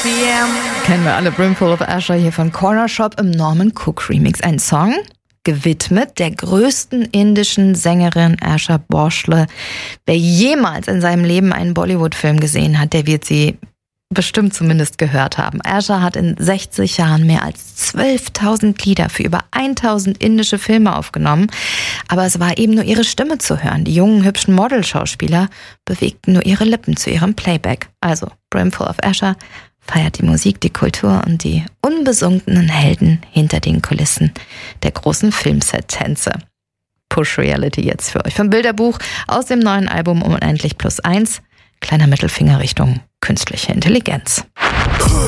Kennen wir alle, Brimful of Asher hier von Corner Shop im Norman Cook Remix. Ein Song gewidmet der größten indischen Sängerin Asha Bhosle. Wer jemals in seinem Leben einen Bollywood-Film gesehen hat, der wird sie bestimmt zumindest gehört haben. Asha hat in 60 Jahren mehr als 12.000 Lieder für über 1.000 indische Filme aufgenommen. Aber es war eben nur ihre Stimme zu hören. Die jungen, hübschen Model-Schauspieler bewegten nur ihre Lippen zu ihrem Playback. Also Brimful of Asher feiert die Musik, die Kultur und die unbesunkenen Helden hinter den Kulissen der großen Filmset-Tänze. Push Reality jetzt für euch vom Bilderbuch aus dem neuen Album Unendlich +1. Kleiner Mittelfinger Richtung künstliche Intelligenz.